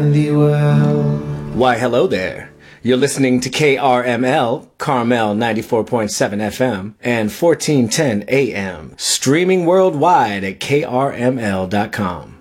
the world. Why, hello there. You're listening to KRML, Carmel 94.7 FM and 1410 AM, streaming worldwide at krml.com.